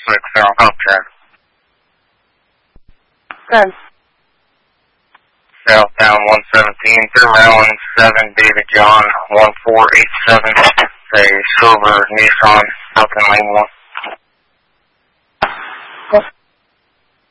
6, they're on cop track. Good. Southbound 117 through Maryland 7, David John 1487. Say silver Nissan, South in lane 1.